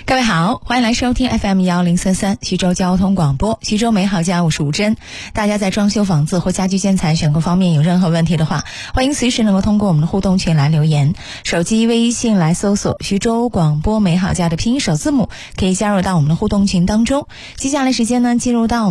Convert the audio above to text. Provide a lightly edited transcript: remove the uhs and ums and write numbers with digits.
各位好，欢迎来收听 FM1033 徐州交通广播，徐州美好家，我是吴珍。大家在装修房子或家居建材选购方面有任何问题的话，欢迎随时能够通过我们的互动群来留言，手机微信来搜索徐州广播美好家的拼音首字母，可以加入到我们的互动群当中。接下来时间呢，进入到